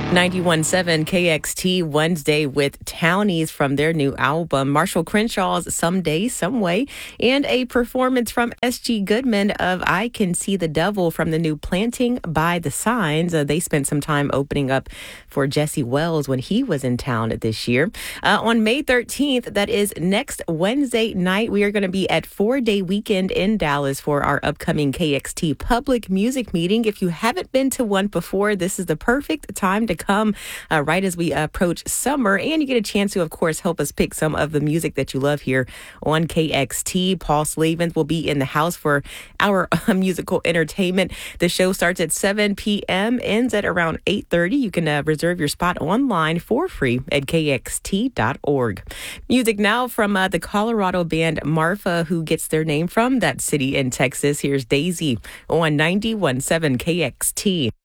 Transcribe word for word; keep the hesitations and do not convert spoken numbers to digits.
ninety-one point seven K X T Wednesday with Townies from their new album, Marshall Crenshaw's Someday, Someway, and a performance from S G Goodman of I Can See the Devil from the new Planting by the Signs. Uh, they spent some time opening up for Jesse Wells when he was in town this year. Uh, on May thirteenth, that is next Wednesday night, we are going to be at Four Day Weekend in Dallas for our upcoming K X T public music meeting. If you haven't been to one before, this is the perfect time to come uh, right as we approach summer, and you get a chance to, of course, help us pick some of the music that you love here on K X T. Paul Slavens will be in the house for our uh, musical entertainment. The show starts at seven p.m., ends at around eight thirty. You can uh, reserve your spot online for free at K X T dot org. Music now from uh, the Colorado band Marfa, who gets their name from that city in Texas. Here's Daisy on ninety-one point seven K X T.